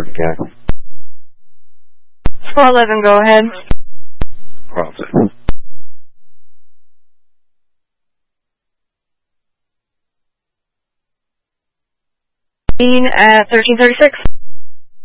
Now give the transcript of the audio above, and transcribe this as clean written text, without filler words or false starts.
Cat. Squad 11, go ahead. Crossing. At 1336.